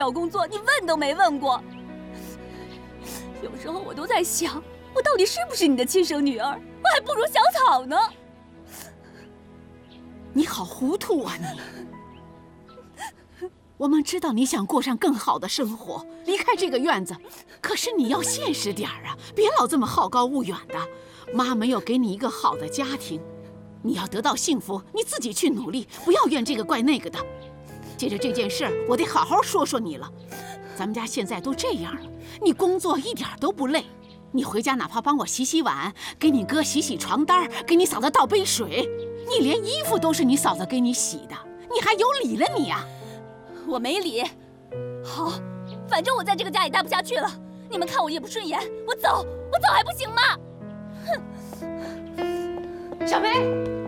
找工作，你问都没问过。有时候我都在想，我到底是不是你的亲生女儿？我还不如小草呢。 你好糊涂啊你！我们知道你想过上更好的生活，离开这个院子，可是你要现实点儿啊，别老这么好高骛远的。妈没有给你一个好的家庭，你要得到幸福，你自己去努力，不要怨这个怪那个的。接着这件事儿，我得好好说说你了。咱们家现在都这样了，你工作一点都不累，你回家哪怕帮我洗洗碗，给你哥洗洗床单，给你嫂子倒杯水，你连衣服都是你嫂子给你洗的，你还有理了你啊？ 我没理。好，反正我在这个家也待不下去了，你们看我也不顺眼，我走还不行吗？ 小梅。